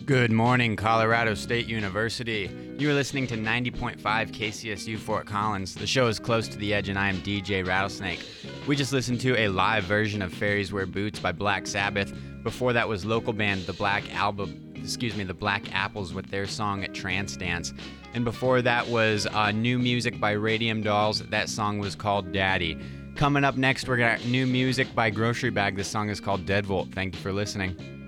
Good morning, Colorado State University. You are listening to 90.5 KCSU Fort Collins. The show is Close to the Edge, and I am DJ Rattlesnake. We just listened to a live version of Fairies Wear Boots by Black Sabbath. Before that was local band The Black Apples with their song Trance Dance. And before that was new music by Radium Dolls. That song was called Daddy. Coming up next, we're got new music by Grocery Bag. This song is called Deadbolt. Thank you for listening.